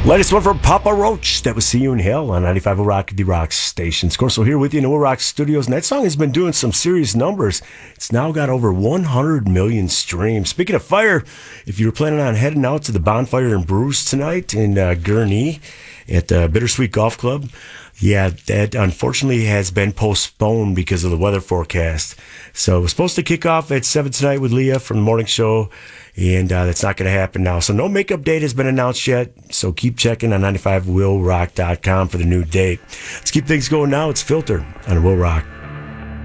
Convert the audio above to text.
Latest one from Papa Roach. That was See You in Hell on 95 Will Rock, the Rock station. Of course, we're here with you in the Will Rock studios, and that song has been doing some serious numbers. It's now got over 100 million streams. Speaking of fire, if you were planning on heading out to the Bonfire and Brews tonight in Gurnee at the Bittersweet Golf Club, yeah, that unfortunately has been postponed because of the weather forecast. So it was supposed to kick off at 7 tonight with Leah from the morning show, and that's not going to happen now. So no makeup date has been announced yet, so keep checking on 95willrock.com for the new date. Let's keep things going now. It's Filter on Will Rock.